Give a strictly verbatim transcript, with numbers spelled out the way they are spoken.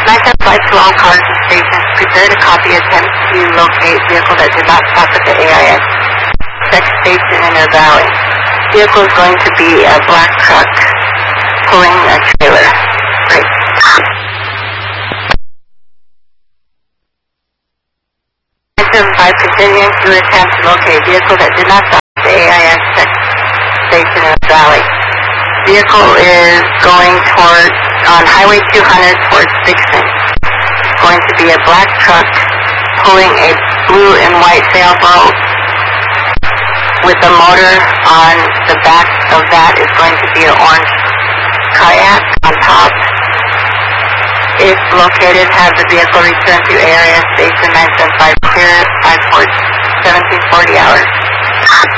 nine seven five to all cars and stations. Prepare to copy attempt to locate vehicle that did not stop at the A I S Tech station in their valley. Vehicle is going to be a black truck pulling a trailer. Great. nine seven five continuing to attempt to locate vehicle that did not stop at the A I S Tech station in the valley. Vehicle is going toward on Highway two hundred towards Dixon. It's going to be a black truck pulling a blue and white sailboat with the motor on the back of that is going to be an orange kayak on top. If located, have the vehicle return to A R S Station nine seven five clear by seventeen forty hours.